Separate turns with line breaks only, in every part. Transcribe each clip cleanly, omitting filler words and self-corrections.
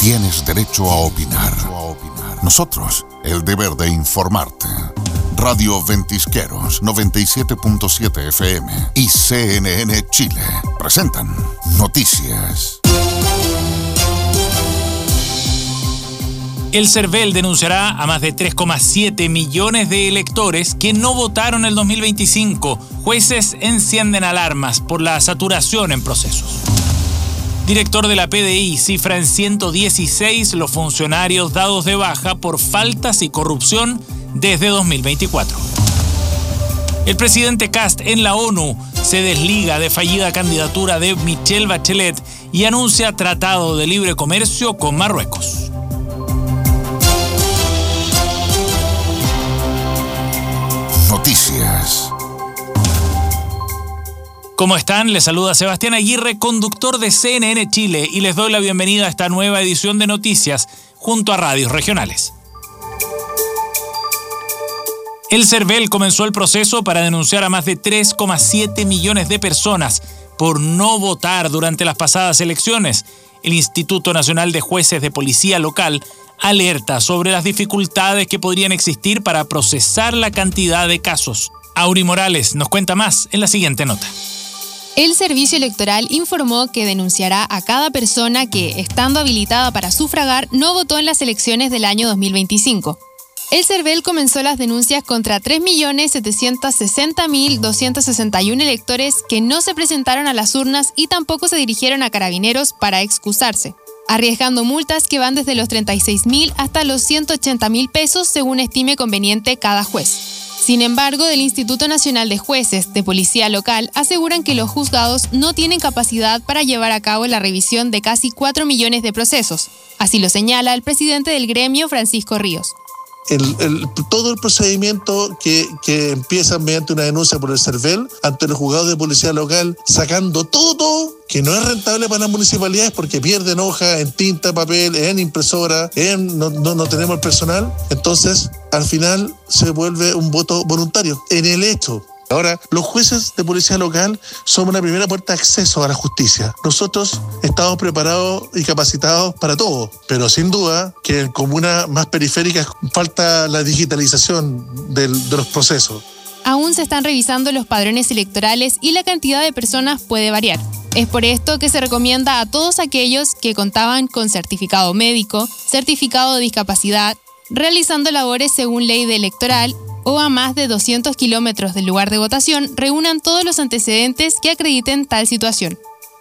Tienes derecho a opinar. Nosotros, el deber de informarte. Radio Ventisqueros 97.7 FM y CNN Chile presentan Noticias.
El CERVEL denunciará a más de 3,7 millones de electores que no votaron el 2025. Jueces encienden alarmas por la saturación en procesos. Director de la PDI cifra en 116 los funcionarios dados de baja por faltas y corrupción desde 2024. El presidente Kast en la ONU se desliga de fallida candidatura de Michelle Bachelet y anuncia tratado de libre comercio con Marruecos.
Noticias.
¿Cómo están? Les saluda Sebastián Aguirre, conductor de CNN Chile, y les doy la bienvenida a esta nueva edición de Noticias junto a radios regionales. El CERVEL comenzó el proceso para denunciar a más de 3,7 millones de personas por no votar durante las pasadas elecciones. El Instituto Nacional de Jueces de Policía Local alerta sobre las dificultades que podrían existir para procesar la cantidad de casos. Auri Morales nos cuenta más en la siguiente nota.
El Servicio Electoral informó que denunciará a cada persona que, estando habilitada para sufragar, no votó en las elecciones del año 2025. El CERVEL comenzó las denuncias contra 3.760.261 electores que no se presentaron a las urnas y tampoco se dirigieron a Carabineros para excusarse, arriesgando multas que van desde los 36.000 hasta los 180.000 pesos según estime conveniente cada juez. Sin embargo, del Instituto Nacional de Jueces de Policía Local aseguran que los juzgados no tienen capacidad para llevar a cabo la revisión de casi 4 millones de procesos. Así lo señala el presidente del gremio, Francisco Ríos.
Todo el procedimiento que empieza mediante una denuncia por el CERVEL ante los juzgados de policía local, sacando todo que no es rentable para las municipalidades porque pierden hoja en tinta, papel, en impresora, no tenemos el personal. Entonces, al final se vuelve un voto voluntario en el hecho. Ahora, los jueces de policía local somos la primera puerta de acceso a la justicia. Nosotros estamos preparados y capacitados para todo, pero sin duda que en comunas más periféricas falta la digitalización de los procesos.
Aún se están revisando los padrones electorales y la cantidad de personas puede variar. Es por esto que se recomienda a todos aquellos que contaban con certificado médico, certificado de discapacidad, realizando labores según ley electoral o a más de 200 kilómetros del lugar de votación, reúnan todos los antecedentes que acrediten tal situación.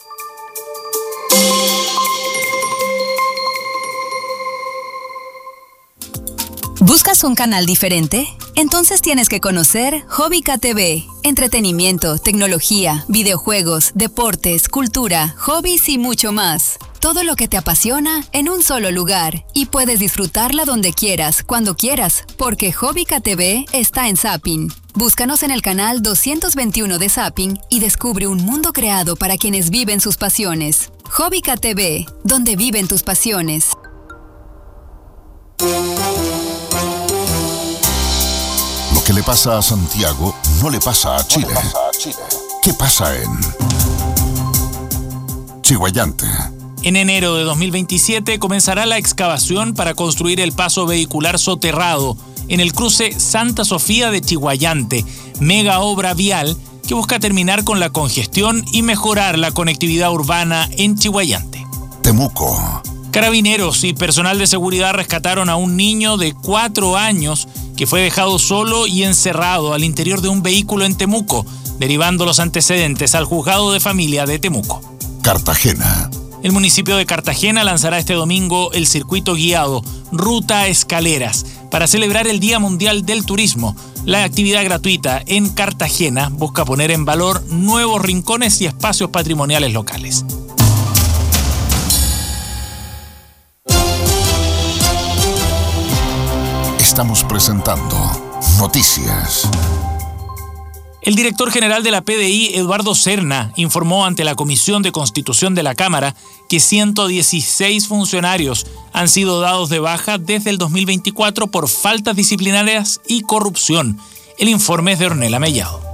¿Buscas un canal diferente? Entonces tienes que conocer Hobbica TV. Entretenimiento, tecnología, videojuegos, deportes, cultura, hobbies y mucho más. Todo lo que te apasiona en un solo lugar y puedes disfrutarla donde quieras, cuando quieras, porque Hobbica TV está en Zapping. Búscanos en el canal 221 de Zapping y descubre un mundo creado para quienes viven sus pasiones. Hobbica TV, donde viven tus pasiones.
Lo que le pasa a Santiago no le pasa a Chile. ¿Qué pasa en Chiguayante?
En enero de 2027 comenzará la excavación para construir el paso vehicular soterrado en el cruce Santa Sofía de Chiguayante, mega obra vial que busca terminar con la congestión y mejorar la conectividad urbana en Chiguayante.
Temuco.
Carabineros y personal de seguridad rescataron a un niño de 4 años que fue dejado solo y encerrado al interior de un vehículo en Temuco, derivando los antecedentes al juzgado de familia de Temuco.
Cartagena.
El municipio de Cartagena lanzará este domingo el circuito guiado Ruta Escaleras para celebrar el Día Mundial del Turismo. La actividad gratuita en Cartagena busca poner en valor nuevos rincones y espacios patrimoniales locales.
Estamos presentando Noticias.
El director general de la PDI, Eduardo Serna, informó ante la Comisión de Constitución de la Cámara que 116 funcionarios han sido dados de baja desde el 2024 por faltas disciplinarias y corrupción. El informe es de Ornella Mellado.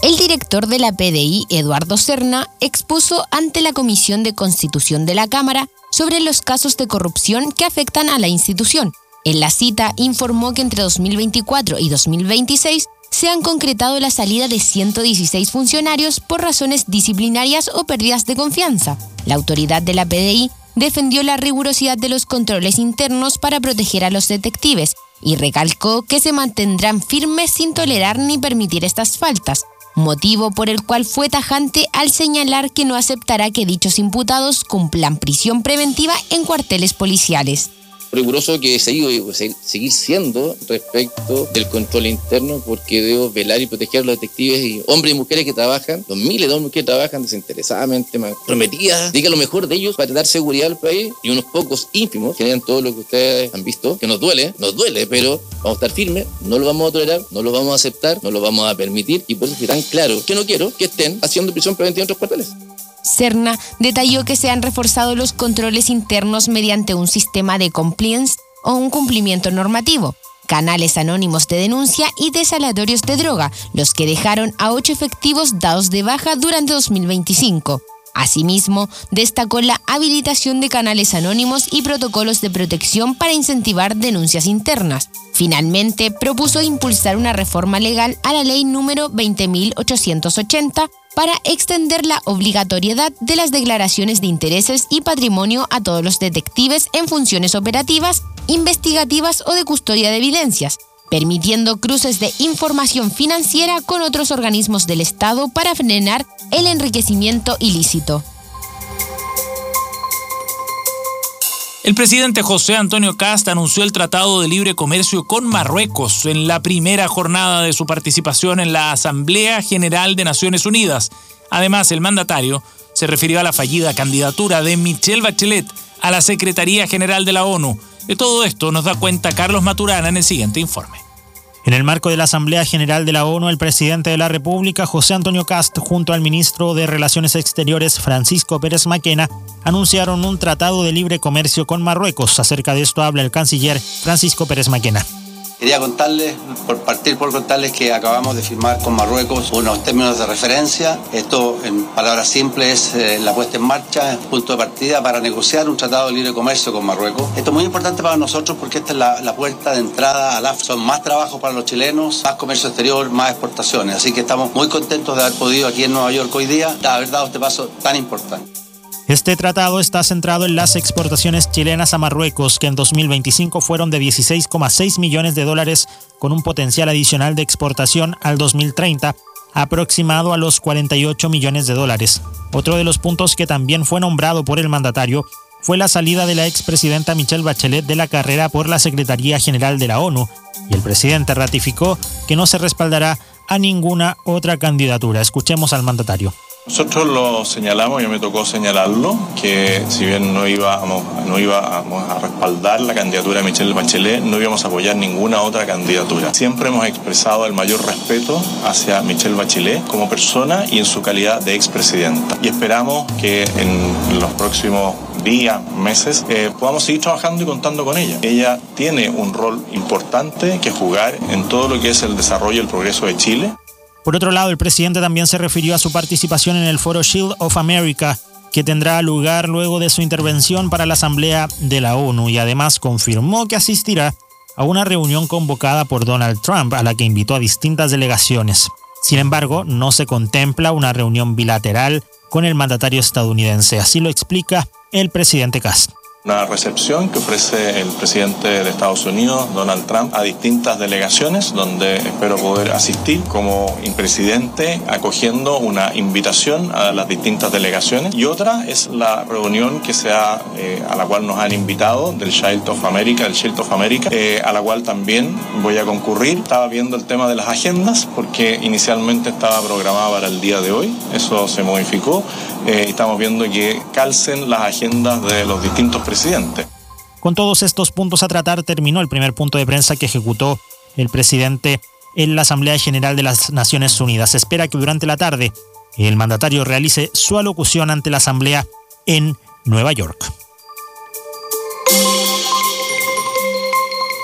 El director de la PDI, Eduardo Serna, expuso ante la Comisión de Constitución de la Cámara sobre los casos de corrupción que afectan a la institución. En la cita informó que entre 2024 y 2026 se han concretado la salida de 116 funcionarios por razones disciplinarias o pérdidas de confianza. La autoridad de la PDI defendió la rigurosidad de los controles internos para proteger a los detectives y recalcó que se mantendrán firmes sin tolerar ni permitir estas faltas, motivo por el cual fue tajante al señalar que no aceptará que dichos imputados cumplan prisión preventiva en cuarteles policiales.
Riguroso que seguir siendo respecto del control interno, porque debo velar y proteger a los detectives y hombres y mujeres que trabajan, los miles de hombres que trabajan desinteresadamente, comprometidas, diga lo mejor de ellos para dar seguridad al país, y unos pocos ínfimos generan todo lo que ustedes han visto, que nos duele, pero vamos a estar firmes, no lo vamos a tolerar, no lo vamos a aceptar, no lo vamos a permitir, y por eso es tan claro que no quiero que estén haciendo prisión preventiva en otros cuarteles.
Serna detalló que se han reforzado los controles internos mediante un sistema de compliance o un cumplimiento normativo, canales anónimos de denuncia y desalatorios de droga, los que dejaron a 8 efectivos dados de baja durante 2025. Asimismo, destacó la habilitación de canales anónimos y protocolos de protección para incentivar denuncias internas. Finalmente, propuso impulsar una reforma legal a la ley número 20.880 para extender la obligatoriedad de las declaraciones de intereses y patrimonio a todos los detectives en funciones operativas, investigativas o de custodia de evidencias, permitiendo cruces de información financiera con otros organismos del Estado para frenar el enriquecimiento ilícito.
El presidente José Antonio Kast anunció el Tratado de Libre Comercio con Marruecos en la primera jornada de su participación en la Asamblea General de Naciones Unidas. Además, el mandatario se refirió a la fallida candidatura de Michelle Bachelet a la Secretaría General de la ONU. De todo esto nos da cuenta Carlos Maturana en el siguiente informe.
En el marco de la Asamblea General de la ONU, el presidente de la República, José Antonio Kast, junto al ministro de Relaciones Exteriores, Francisco Pérez Maquena, anunciaron un tratado de libre comercio con Marruecos. Acerca de esto habla el canciller Francisco Pérez Maquena.
Quería contarles que acabamos de firmar con Marruecos unos términos de referencia. Esto, en palabras simples, es la puesta en marcha, el punto de partida para negociar un tratado de libre comercio con Marruecos. Esto es muy importante para nosotros porque esta es la puerta de entrada al AFTA. Son más trabajos para los chilenos, más comercio exterior, más exportaciones. Así que estamos muy contentos de haber podido aquí en Nueva York hoy día haber dado este paso tan importante.
Este tratado está centrado en las exportaciones chilenas a Marruecos, que en 2025 fueron de $16,6 millones, con un potencial adicional de exportación al 2030 aproximado a los $48 millones. Otro de los puntos que también fue nombrado por el mandatario fue la salida de la expresidenta Michelle Bachelet de la carrera por la Secretaría General de la ONU, y el presidente ratificó que no se respaldará a ninguna otra candidatura. Escuchemos al mandatario.
Nosotros lo señalamos, y me tocó señalarlo, que si bien no íbamos a respaldar la candidatura de Michelle Bachelet, no íbamos a apoyar ninguna otra candidatura. Siempre hemos expresado el mayor respeto hacia Michelle Bachelet como persona y en su calidad de expresidenta. Y esperamos que en los próximos días, meses, podamos seguir trabajando y contando con ella. Ella tiene un rol importante que jugar en todo lo que es el desarrollo y el progreso de Chile.
Por otro lado, el presidente también se refirió a su participación en el foro Shield of America, que tendrá lugar luego de su intervención para la Asamblea de la ONU, y además confirmó que asistirá a una reunión convocada por Donald Trump, a la que invitó a distintas delegaciones. Sin embargo, no se contempla una reunión bilateral con el mandatario estadounidense. Así lo explica el presidente Kast.
Una recepción que ofrece el presidente de Estados Unidos, Donald Trump, a distintas delegaciones, donde espero poder asistir como presidente, acogiendo una invitación a las distintas delegaciones. Y otra es la reunión que a la cual nos han invitado del Shield of America, a la cual también voy a concurrir. Estaba viendo el tema de las agendas, porque inicialmente estaba programada para el día de hoy. Eso se modificó. Estamos viendo que calcen las agendas de los distintos presidente.
Con todos estos puntos a tratar, terminó el primer punto de prensa que ejecutó el presidente en la Asamblea General de las Naciones Unidas. Se espera que durante la tarde el mandatario realice su alocución ante la Asamblea en Nueva York.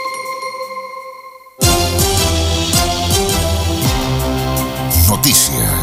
Noticias.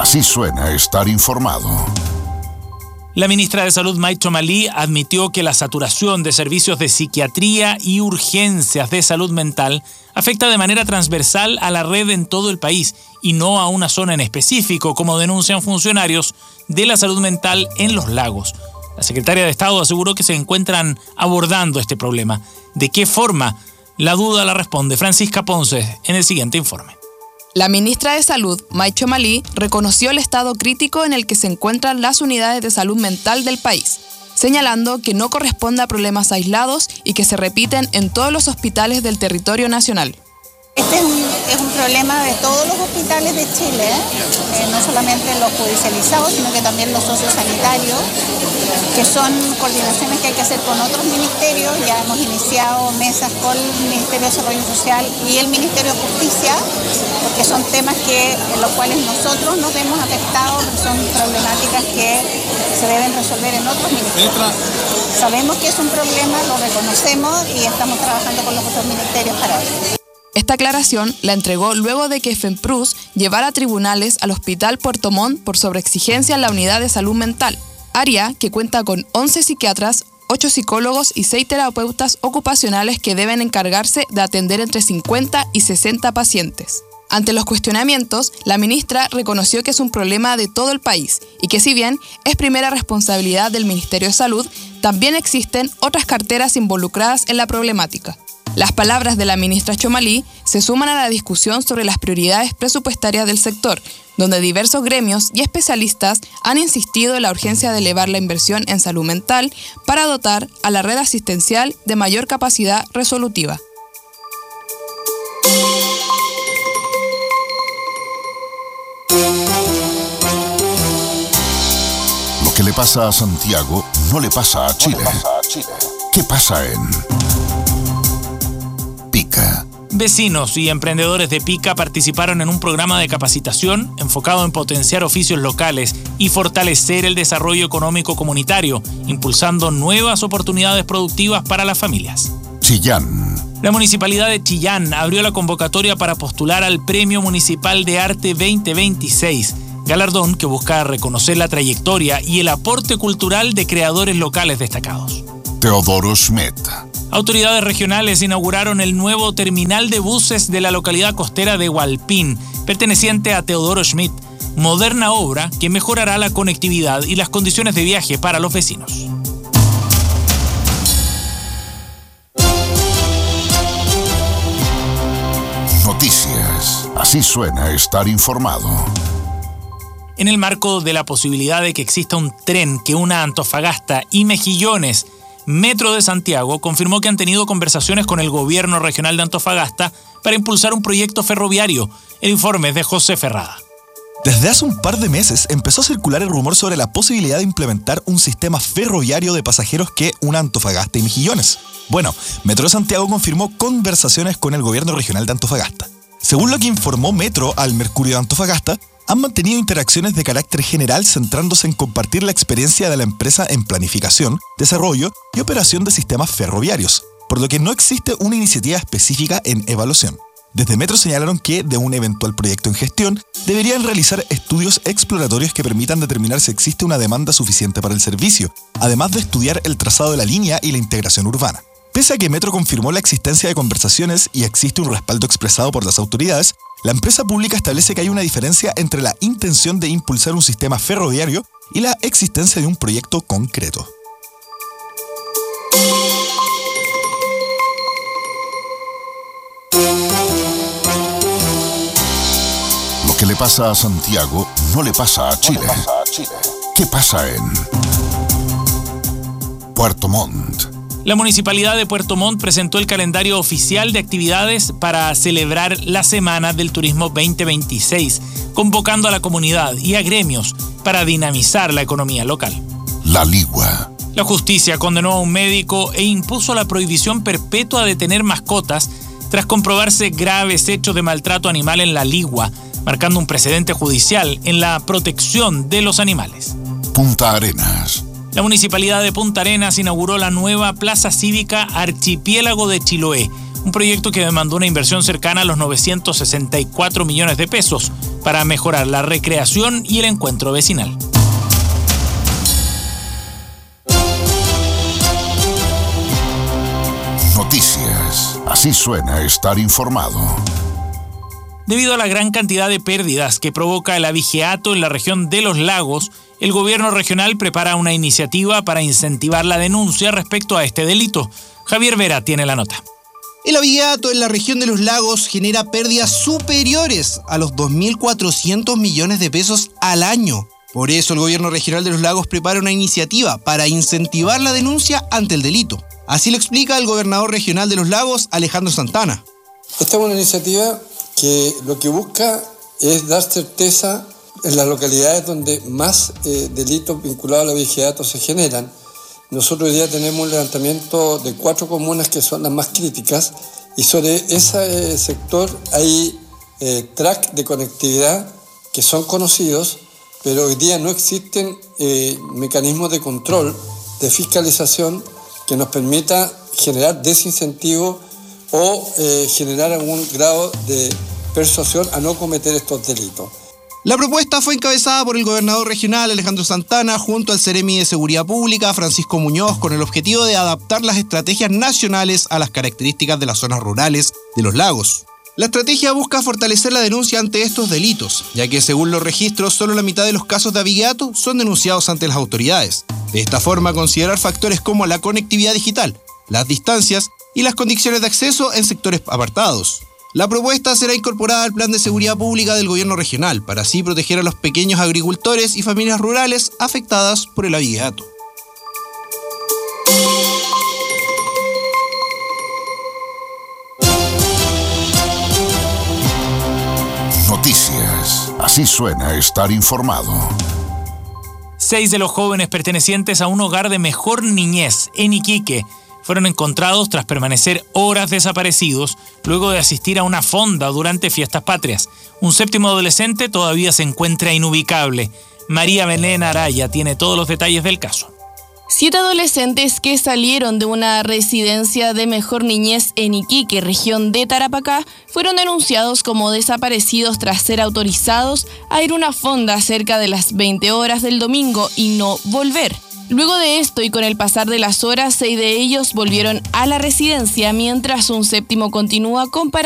Así suena estar informado.
La ministra de Salud, May Chomali, admitió que la saturación de servicios de psiquiatría y urgencias de salud mental afecta de manera transversal a la red en todo el país y no a una zona en específico, como denuncian funcionarios de la salud mental en Los Lagos. La secretaria de Estado aseguró que se encuentran abordando este problema. ¿De qué forma? La duda la responde Francisca Ponce en el siguiente informe.
La ministra de Salud, May Chomali, reconoció el estado crítico en el que se encuentran las unidades de salud mental del país, señalando que no corresponde a problemas aislados y que se repiten en todos los hospitales del territorio nacional.
Este es un problema de todos los hospitales de Chile, no solamente los judicializados, sino que también los sociosanitarios, que son coordinaciones que hay que hacer con otros ministerios. Ya hemos iniciado mesas con el Ministerio de Desarrollo Social y el Ministerio de Justicia, porque son temas en los cuales nosotros nos vemos afectados, son problemáticas que se deben resolver en otros ministerios. Sabemos que es un problema, lo reconocemos y estamos trabajando con los otros ministerios para eso.
Esta aclaración la entregó luego de que FEMPRUS llevara a tribunales al Hospital Puerto Montt por sobreexigencia en la unidad de salud mental, área que cuenta con 11 psiquiatras, 8 psicólogos y 6 terapeutas ocupacionales que deben encargarse de atender entre 50 y 60 pacientes. Ante los cuestionamientos, la ministra reconoció que es un problema de todo el país y que si bien es primera responsabilidad del Ministerio de Salud, también existen otras carteras involucradas en la problemática. Las palabras de la ministra Chomali se suman a la discusión sobre las prioridades presupuestarias del sector, donde diversos gremios y especialistas han insistido en la urgencia de elevar la inversión en salud mental para dotar a la red asistencial de mayor capacidad resolutiva.
Lo que le pasa a Santiago no le pasa a Chile. ¿Qué pasa en Pica?
Vecinos y emprendedores de Pica participaron en un programa de capacitación enfocado en potenciar oficios locales y fortalecer el desarrollo económico comunitario, impulsando nuevas oportunidades productivas para las familias.
Chillán.
La Municipalidad de Chillán abrió la convocatoria para postular al Premio Municipal de Arte 2026, galardón que busca reconocer la trayectoria y el aporte cultural de creadores locales destacados.
Teodoro Schmidt.
Autoridades regionales inauguraron el nuevo terminal de buses de la localidad costera de Hualpín, perteneciente a Teodoro Schmidt, moderna obra que mejorará la conectividad y las condiciones de viaje para los vecinos.
Noticias. Así suena estar informado.
En el marco de la posibilidad de que exista un tren que una Antofagasta y Mejillones, Metro de Santiago confirmó que han tenido conversaciones con el gobierno regional de Antofagasta para impulsar un proyecto ferroviario. El informe es de José Ferrada.
Desde hace un par de meses empezó a circular el rumor sobre la posibilidad de implementar un sistema ferroviario de pasajeros que una Antofagasta y Mejillones. Bueno, Metro de Santiago confirmó conversaciones con el gobierno regional de Antofagasta. Según lo que informó Metro al Mercurio de Antofagasta, han mantenido interacciones de carácter general centrándose en compartir la experiencia de la empresa en planificación, desarrollo y operación de sistemas ferroviarios, por lo que no existe una iniciativa específica en evaluación. Desde Metro señalaron que, de un eventual proyecto en gestión, deberían realizar estudios exploratorios que permitan determinar si existe una demanda suficiente para el servicio, además de estudiar el trazado de la línea y la integración urbana. Pese a que Metro confirmó la existencia de conversaciones y existe un respaldo expresado por las autoridades, la empresa pública establece que hay una diferencia entre la intención de impulsar un sistema ferroviario y la existencia de un proyecto concreto.
Lo que le pasa a Santiago no le pasa a Chile. ¿Qué pasa en Puerto Montt?
La Municipalidad de Puerto Montt presentó el calendario oficial de actividades para celebrar la Semana del Turismo 2026, convocando a la comunidad y a gremios para dinamizar la economía local.
La Ligua.
La justicia condenó a un médico e impuso la prohibición perpetua de tener mascotas tras comprobarse graves hechos de maltrato animal en La Ligua, marcando un precedente judicial en la protección de los animales.
Punta Arenas.
La Municipalidad de Punta Arenas inauguró la nueva Plaza Cívica Archipiélago de Chiloé, un proyecto que demandó una inversión cercana a los 964 millones de pesos, para mejorar la recreación y el encuentro vecinal.
Noticias. Así suena estar informado.
Debido a la gran cantidad de pérdidas que provoca el abigeato en la región de los lagos, el gobierno regional prepara una iniciativa para incentivar la denuncia respecto a este delito. Javier Vera tiene la nota.
El abigeato en la región de los lagos genera pérdidas superiores a los 2.400 millones de pesos al año. Por eso el gobierno regional de los lagos prepara una iniciativa para incentivar la denuncia ante el delito. Así lo explica el gobernador regional de los lagos, Alejandro Santana.
Esta es una iniciativa que lo que busca es dar certeza en las localidades donde más delitos vinculados al abigeato se generan. Nosotros hoy día tenemos un levantamiento de 4 comunas que son las más críticas y sobre ese sector hay track de conectividad que son conocidos, pero hoy día no existen mecanismos de control, de fiscalización que nos permita generar desincentivo o generar algún grado de persuasión a no cometer estos delitos.
La propuesta fue encabezada por el gobernador regional Alejandro Santana junto al Seremi de Seguridad Pública Francisco Muñoz con el objetivo de adaptar las estrategias nacionales a las características de las zonas rurales de los lagos. La estrategia busca fortalecer la denuncia ante estos delitos, ya que según los registros solo la mitad de los casos de abigeato son denunciados ante las autoridades. De esta forma, considerar factores como la conectividad digital, las distancias y las condiciones de acceso en sectores apartados. La propuesta será incorporada al Plan de Seguridad Pública del Gobierno Regional para así proteger a los pequeños agricultores y familias rurales afectadas por el abigeato.
Noticias. Así suena estar informado.
6 de los jóvenes pertenecientes a un hogar de mejor niñez en Iquique fueron encontrados tras permanecer horas desaparecidos luego de asistir a una fonda durante fiestas patrias. Un 7º adolescente todavía se encuentra inubicable. María Belén Araya tiene todos los detalles del caso.
7 adolescentes que salieron de una residencia de mejor niñez en Iquique, región de Tarapacá, fueron denunciados como desaparecidos tras ser autorizados a ir a una fonda cerca de las 20 horas del domingo y no volver. Luego de esto y con el pasar de las horas, 6 de ellos volvieron a la residencia, mientras un 7º continúa con